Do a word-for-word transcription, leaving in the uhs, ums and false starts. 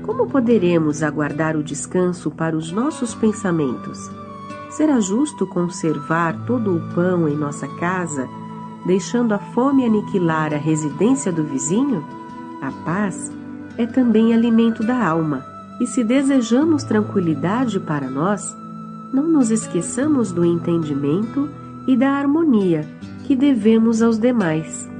como poderemos aguardar o descanso para os nossos pensamentos? Será justo conservar todo o pão em nossa casa, deixando a fome aniquilar a residência do vizinho? A paz é também alimento da alma, e se desejamos tranquilidade para nós, não nos esqueçamos do entendimento e da harmonia que devemos aos demais.